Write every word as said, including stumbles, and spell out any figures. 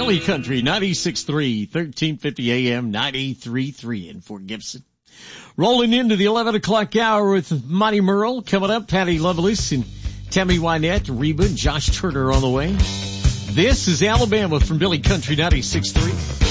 Billy Country, ninety-six point three, thirteen fifty A M, ninety-three point three in Fort Gibson. Rolling into the eleven o'clock hour with Monty Merle. Coming up, Patty Lovelace and Tammy Wynette, Reba and Josh Turner on the way. This is Alabama from Billy Country, ninety-six point three.